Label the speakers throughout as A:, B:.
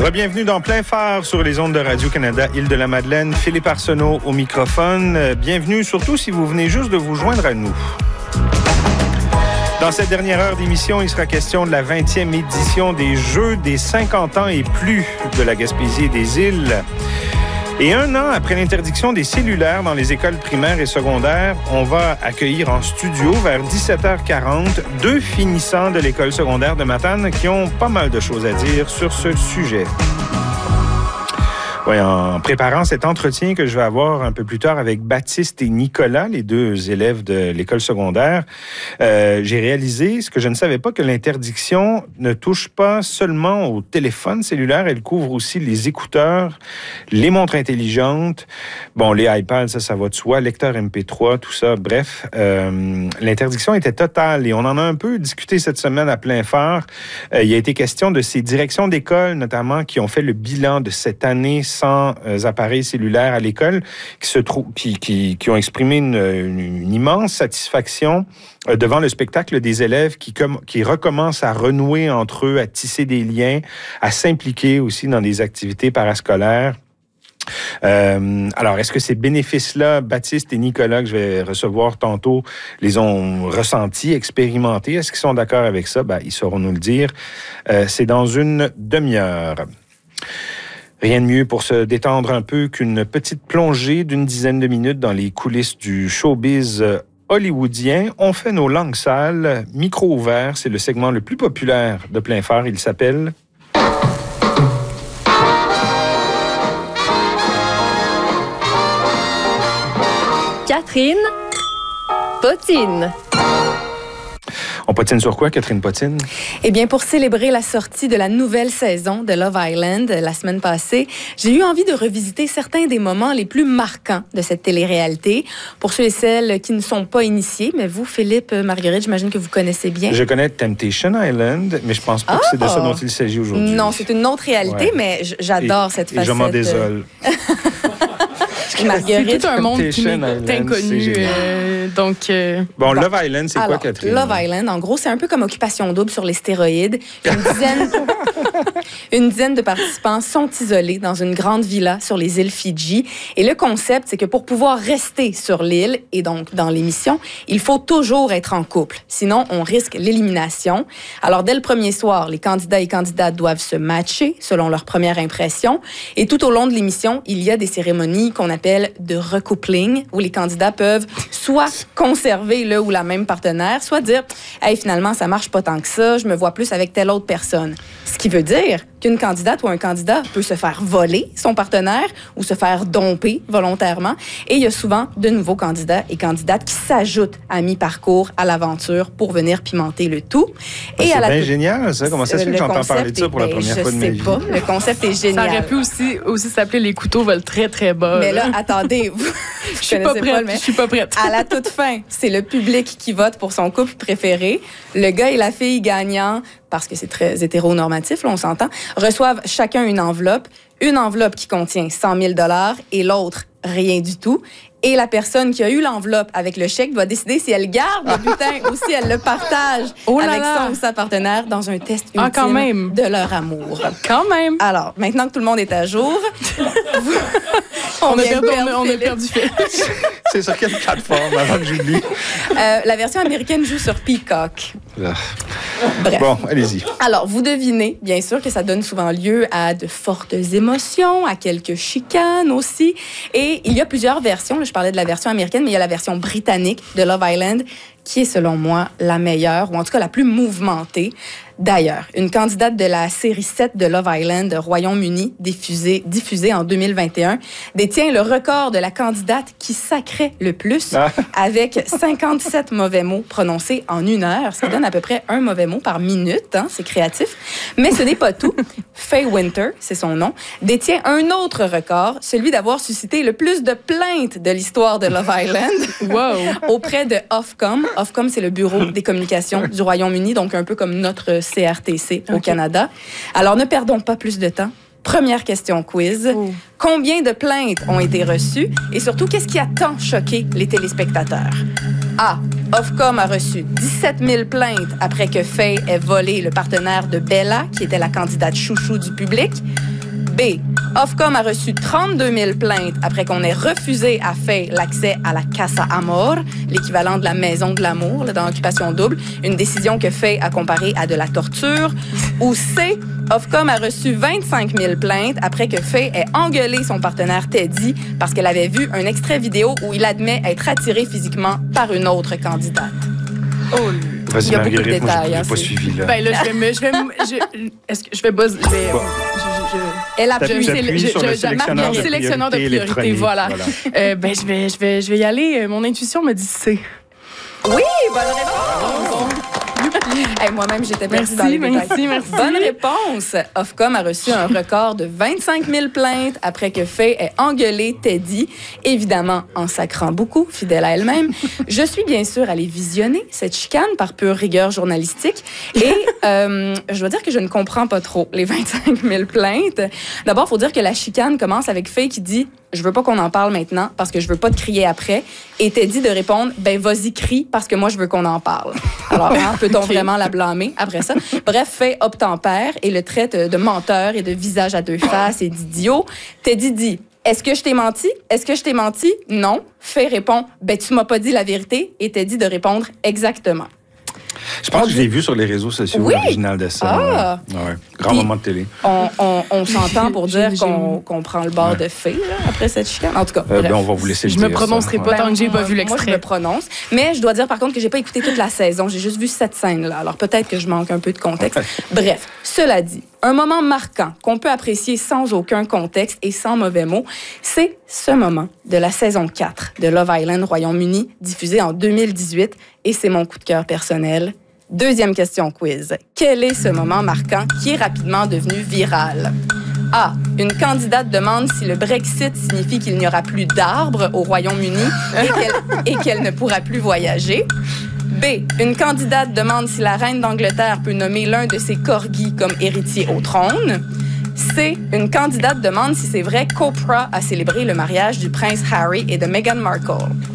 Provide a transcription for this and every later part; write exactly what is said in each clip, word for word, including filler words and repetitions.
A: Re-bienvenue dans Plein Phare sur les ondes de Radio-Canada, Île-de-la-Madeleine. Philippe Arsenault au microphone. Bienvenue, surtout si vous venez juste de vous joindre à nous. Dans cette dernière heure d'émission, il sera question de la vingtième édition des Jeux des cinquante ans et plus de la Gaspésie et des îles. Et un an après l'interdiction des cellulaires dans les écoles primaires et secondaires, on va accueillir en studio vers dix-sept heures quarante deux finissants de l'école secondaire de Matane qui ont pas mal de choses à dire sur ce sujet. Oui, en préparant cet entretien que je vais avoir un peu plus tard avec Baptiste et Nicolas, les deux élèves de l'école secondaire, euh, j'ai réalisé ce que je ne savais pas, que l'interdiction ne touche pas seulement au téléphone cellulaire, elle couvre aussi les écouteurs, les montres intelligentes, bon, les iPads, ça, ça va de soi, lecteurs M P trois, tout ça, bref. Euh, l'interdiction était totale et on en a un peu discuté cette semaine à Plein Phare. Euh, il a été question de ces directions d'école, notamment, qui ont fait le bilan de cette année sans euh, appareils cellulaires à l'école, qui, se trou- qui, qui, qui ont exprimé une, une, une immense satisfaction euh, devant le spectacle des élèves qui, com- qui recommencent à renouer entre eux, à tisser des liens, à s'impliquer aussi dans des activités parascolaires. Euh, alors, est-ce que ces bénéfices-là, Baptiste et Nicolas, que je vais recevoir tantôt, les ont ressentis, expérimentés? Est-ce qu'ils sont d'accord avec ça? Ben, ils sauront nous le dire. Euh, c'est dans une demi-heure. Rien de mieux pour se détendre un peu qu'une petite plongée d'une dizaine de minutes dans les coulisses du showbiz hollywoodien. On fait nos langues sales, micro ouvert. C'est le segment le plus populaire de Plein Phare. Il s'appelle...
B: Catherine Potine.
A: On potine sur quoi, Catherine Potine?
B: Eh bien, pour célébrer la sortie de la nouvelle saison de Love Island la semaine passée, j'ai eu envie de revisiter certains des moments les plus marquants de cette télé-réalité. Pour ceux et celles qui ne sont pas initiés, mais vous, Philippe, Marguerite, j'imagine que vous connaissez bien.
A: Je connais Temptation Island, mais je pense pas oh! que c'est de ça dont il s'agit aujourd'hui.
B: Non, c'est une autre réalité, ouais. mais j'adore et, cette facette.
A: Et je m'en désole.
B: Marguerite,
C: c'est tout un monde qui m'est inconnu. Euh, donc, euh...
A: bon, bon, Love Island, c'est Alors, quoi, Catherine?
B: Love Island, en gros, c'est un peu comme Occupation Double sur les stéroïdes. Une dizaine, une dizaine de participants sont isolés dans une grande villa sur les îles Fidji. Et le concept, c'est que pour pouvoir rester sur l'île et donc dans l'émission, il faut toujours être en couple. Sinon, on risque l'élimination. Alors, dès le premier soir, les candidats et candidates doivent se matcher selon leur première impression. Et tout au long de l'émission, il y a des cérémonies qu'on appelle de recoupling, où les candidats peuvent soit conserver le ou la même partenaire, soit dire « Hey, finalement, ça marche pas tant que ça, je me vois plus avec telle autre personne ». Ce qui veut dire qu'une candidate ou un candidat peut se faire voler son partenaire ou se faire domper volontairement. Et il y a souvent de nouveaux candidats et candidates qui s'ajoutent à mi-parcours à l'aventure pour venir pimenter le tout.
A: Ben, et c'est à la bien t- génial, ça. Comment ça se fait que j'entends parler de ça pour
B: est,
A: la première
B: ben,
A: fois de ma vie?
B: Je sais pas. Le concept est génial.
C: Ça aurait pu aussi, aussi s'appeler « Les couteaux volent très, très bas ».
B: Mais là, attendez, vous...
C: je suis pas prête. Je suis pas prête.
B: À la toute fin, c'est le public qui vote pour son couple préféré. Le gars et la fille gagnant, parce que c'est très hétéronormatif, là, on s'entend, reçoivent chacun une enveloppe. Une enveloppe qui contient cent mille dollars et l'autre, rien du tout. Et la personne qui a eu l'enveloppe avec le chèque doit décider si elle garde le butin ou si elle le partage
C: oh là
B: avec
C: là.
B: son ou sa partenaire dans un test ultime
C: ah, quand même.
B: de leur amour.
C: Quand même.
B: Alors, maintenant que tout le monde est à jour, vous...
C: on, on, a perdu, on a perdu
A: C'est sur quelle plateforme, avant que j'oublie?
B: Euh, la version américaine joue sur Peacock.
A: Ah.
B: Bref.
A: Bon, allez-y.
B: Alors, vous devinez, bien sûr, que ça donne souvent lieu à de fortes émotions, à quelques chicanes aussi. Et il y a plusieurs versions. Là, je parlais de la version américaine, mais il y a la version britannique de Love Island, qui est, selon moi, la meilleure, ou en tout cas la plus mouvementée. D'ailleurs, une candidate de la série sept de Love Island, Royaume-Uni, diffusée, diffusée en deux mille vingt et un, détient le record de la candidate qui sacrait le plus, ah. avec cinquante-sept mauvais mots prononcés en une heure, ce qui donne à peu près un mauvais mot par minute. Hein, c'est créatif. Mais ce n'est pas tout. Faye Winter, c'est son nom, détient un autre record, celui d'avoir suscité le plus de plaintes de l'histoire de Love Island
C: wow.
B: auprès de Ofcom. Ofcom, c'est le Bureau des communications du Royaume-Uni, donc un peu comme notre C R T C au okay. Canada. Alors, ne perdons pas plus de temps. Première question quiz. Oh. Combien de plaintes ont été reçues? Et surtout, qu'est-ce qui a tant choqué les téléspectateurs? A. Ofcom a reçu dix-sept mille plaintes après que Faye ait volé le partenaire de Bella, qui était la candidate chouchou du public. B. Ofcom a reçu trente-deux mille plaintes après qu'on ait refusé à Faye l'accès à la Casa Amor, l'équivalent de la maison de l'amour là, dans Occupation double, une décision que Faye a comparée à de la torture. Ou C. Ofcom a reçu vingt-cinq mille plaintes après que Faye ait engueulé son partenaire Teddy parce qu'elle avait vu un extrait vidéo où il admet être attiré physiquement par une autre candidate.
C: Oh,
A: Vas-y,
B: il y a beaucoup de
A: Marguerite,
B: détails.
A: moi, je
B: Hein,
A: n'ai pas suivi. Là.
C: Ben là, je vais me... Je vais me je, est-ce que je vais buzz... Je vais...
A: Bon.
C: Je, je, je...
B: Elle a
A: T'appuies
B: pu...
A: sur le
C: je,
A: sélectionneur de
C: sélectionneur de
A: priorité
C: priorité,
A: électronique,
C: voilà.
A: voilà.
C: Euh, ben, je vais, je, vais, je vais y aller. Mon intuition me dit C.
B: Oui, bonne réponse! Hey, moi-même, j'étais perdue
C: Merci,
B: dans les
C: merci,
B: détails.
C: merci.
B: Bonne réponse! Ofcom a reçu un record de vingt-cinq mille plaintes après que Faye ait engueulé Teddy, évidemment en sacrant beaucoup, fidèle à elle-même. Je suis bien sûr allée visionner cette chicane par pure rigueur journalistique et euh, je dois dire que je ne comprends pas trop les vingt-cinq mille plaintes. D'abord, il faut dire que la chicane commence avec Faye qui dit « Je veux pas qu'on en parle maintenant parce que je veux pas te crier après » et Teddy de répondre « Ben vas-y, crie parce que moi je veux qu'on en parle ». Alors, hein, peut-on okay. vraiment la blâmer après ça? Bref, Faye obtempère et le traite de menteur et de visage à deux faces et d'idiot. Teddy dit « Est-ce que je t'ai menti? Est-ce que je t'ai menti? » Non. Faye répond « Ben tu m'as pas dit la vérité. » Et Teddy de répondre « Exactement. »
A: Je pense on que dit... je l'ai vu sur les réseaux sociaux, oui? L'original de ça.
B: Ah.
A: Ouais. Ouais. Grand Puis, moment de télé.
B: On, on, on s'entend pour dire qu'on, qu'on prend le bord ouais. de Faye après cette chicane. En tout cas,
A: euh, ben, on va vous laisser
C: je
A: le
C: dire.
A: Je
C: me prononcerai
A: ça.
C: pas
A: Ouais.
C: tant que j'ai pas vu l'extrait.
B: Moi, je me prononce. Mais je dois dire par contre que j'ai pas écouté toute la saison. J'ai juste vu cette scène-là. Alors peut-être que je manque un peu de contexte. Bref, cela dit, un moment marquant qu'on peut apprécier sans aucun contexte et sans mauvais mots, c'est ce moment de la saison quatre de Love Island Royaume-Uni, diffusé en deux mille dix-huit. Et c'est mon coup de cœur personnel. Deuxième question quiz. Quel est ce moment marquant qui est rapidement devenu viral? A. Une candidate demande si le Brexit signifie qu'il n'y aura plus d'arbres au Royaume-Uni et qu'elle, et qu'elle ne pourra plus voyager. B. Une candidate demande si la reine d'Angleterre peut nommer l'un de ses corgis comme héritier au trône. C. Une candidate demande si c'est vrai qu'Oprah a célébré le mariage du prince Harry et de Meghan Markle.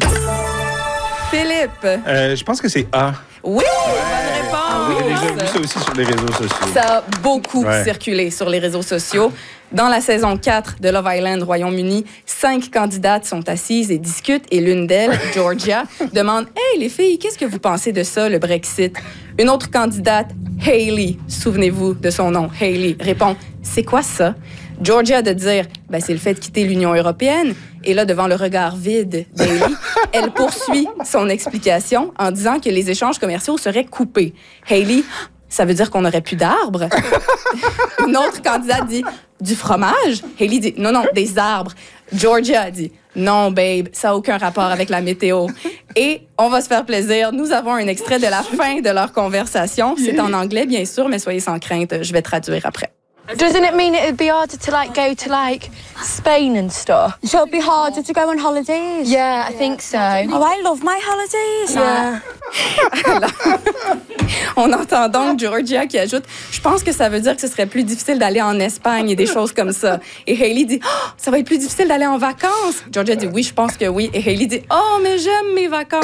B: Philippe.
A: Euh, je pense que c'est A.
B: Oui, bonne réponse.
A: J'ai déjà vu ça aussi sur les réseaux sociaux.
B: Ça a beaucoup
A: ouais.
B: circulé sur les réseaux sociaux. Dans la saison quatre de Love Island Royaume-Uni, cinq candidates sont assises et discutent et l'une d'elles, Georgia, demande « Hey, les filles, qu'est-ce que vous pensez de ça, le Brexit? » Une autre candidate, Hailey, souvenez-vous de son nom, Hailey, répond « C'est quoi ça? » Georgia de dire ben, « C'est le fait de quitter l'Union européenne. » Et là, devant le regard vide d'Hailey, elle poursuit son explication en disant que les échanges commerciaux seraient coupés. Hailey, ça veut dire qu'on n'aurait plus d'arbres. Une autre candidate dit du fromage. Hailey dit non, non, des arbres. Georgia dit non, babe, ça n'a aucun rapport avec la météo. Et on va se faire plaisir. Nous avons un extrait de la fin de leur conversation. C'est en anglais, bien sûr, mais soyez sans crainte, je vais traduire après.
D: Doesn't it mean it'd be harder to like go to like Spain and stuff?
E: So it'd be harder to go on holidays?
D: Yeah, I think so.
E: Oh, I love my holidays.
D: Yeah.
B: Alors, on entend donc Georgia qui ajoute « Je pense que ça veut dire que ce serait plus difficile d'aller en Espagne et des choses comme ça. » Et Hailey dit oh, « Ça va être plus difficile d'aller en vacances. » Georgia dit « Oui, je pense que oui. » Et Hailey dit « Oh, mais j'aime mes vacances. »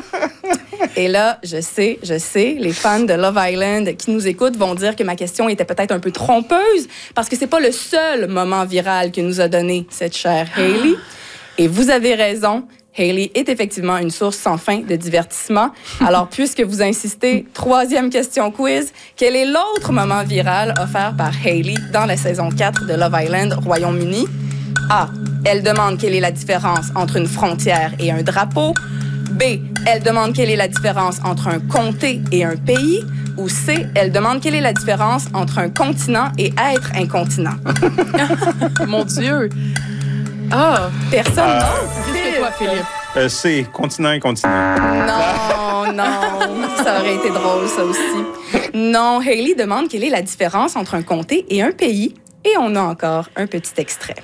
B: Et là, je sais, je sais, les fans de Love Island qui nous écoutent vont dire que ma question était peut-être un peu trompeuse parce que c'est pas le seul moment viral que nous a donné cette chère Hailey. Et vous avez raison, Hailey est effectivement une source sans fin de divertissement. Alors, puisque vous insistez, troisième question quiz, quel est l'autre moment viral offert par Hailey dans la saison quatre de Love Island Royaume-Uni? A. Elle demande quelle est la différence entre une frontière et un drapeau. B. Elle demande quelle est la différence entre un comté et un pays. Ou C. Elle demande quelle est la différence entre un continent et être incontinent.
C: Mon Dieu! Ah!
B: Personne
A: euh,
B: d'autre?
C: Qu'est-ce que toi, Philippe?
A: Euh, C. Continent et continent.
B: Non, non. Ça aurait été drôle, ça aussi. Non, Hailey demande quelle est la différence entre un comté et un pays. Et on a encore un petit extrait.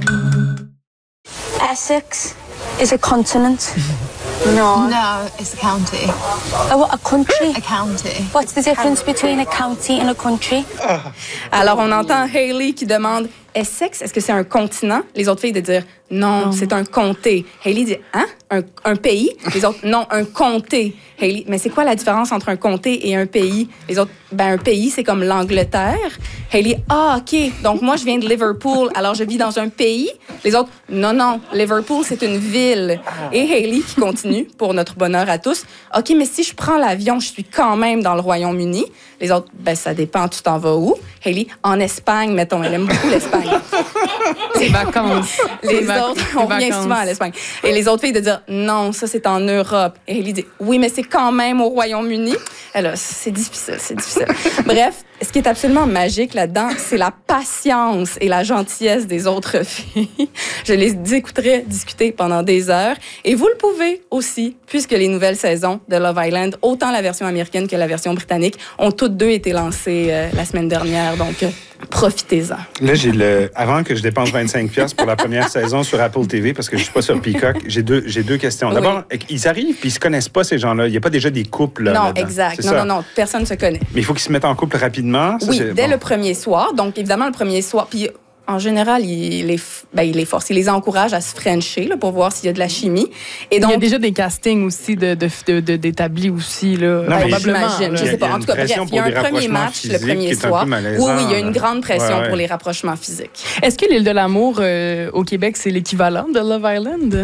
E: Essex is a continent.
D: No.
F: No, it's a county.
E: Oh, what, a country?
F: A county.
E: What's the difference between a county and a country?
B: Alors, on entend Hailey qui demande Essex, est-ce que c'est un continent? Les autres filles de dire non, non. c'est un comté. Hailey dit, hein? Un, un pays? Les autres, non, un comté. Hailey, mais c'est quoi la différence entre un comté et un pays? Les autres, ben un pays, c'est comme l'Angleterre. Hailey, ah, OK, donc moi, je viens de Liverpool, alors je vis dans un pays. Les autres, non, non, Liverpool, c'est une ville. Et Hailey qui continue, pour notre bonheur à tous, OK, mais si je prends l'avion, je suis quand même dans le Royaume-Uni. Les autres, ben ça dépend, tu t'en vas où? Hailey, en Espagne, mettons, elle aime beaucoup l'Espagne.
C: Les vacances.
B: Les,
C: les
B: autres,
C: vac-
B: on
C: les
B: vient
C: vacances.
B: souvent à l'Espagne. Et les autres filles de dire, non, ça c'est en Europe. Et Hailey dit, oui, mais c'est quand même au Royaume-Uni. Alors, c'est difficile, c'est difficile. Bref, ce qui est absolument magique là-dedans, c'est la patience et la gentillesse des autres filles. Je les écouterai discuter pendant des heures. Et vous le pouvez aussi, puisque les nouvelles saisons de Love Island, autant la version américaine que la version britannique, ont toutes deux été lancées euh, la semaine dernière. Donc, euh, profitez-en.
A: Là, j'ai le. Avant que je dépense vingt-cinq dollars pour la première saison sur Apple T V, parce que je suis pas sur Peacock, j'ai deux, j'ai deux questions. D'abord, oui. ils arrivent puis ils se connaissent pas, ces gens-là. Il n'y a pas déjà des couples là,
B: non,
A: là-dedans.
B: exact.
A: C'est
B: non,
A: ça.
B: non, non. Personne ne se connaît.
A: Mais il faut qu'ils se mettent en couple rapidement. Ça,
B: oui,
A: c'est...
B: dès
A: bon.
B: le premier soir. Donc, évidemment, le premier soir. Puis, en général, il les, ben, il les force. Il les encourage à se frencher là, pour voir s'il y a de la chimie. Et donc,
C: il y a déjà des castings aussi de, de, de, de, d'établis aussi. Là,
A: non,
C: probablement.
B: J'imagine. Je sais pas. En tout cas, bref, il y a un premier match le premier soir. Oui, oui, il y a une grande pression
A: ouais, ouais.
B: pour les rapprochements physiques.
C: Est-ce que l'île de l'amour euh, au Québec, c'est l'équivalent de Love Island?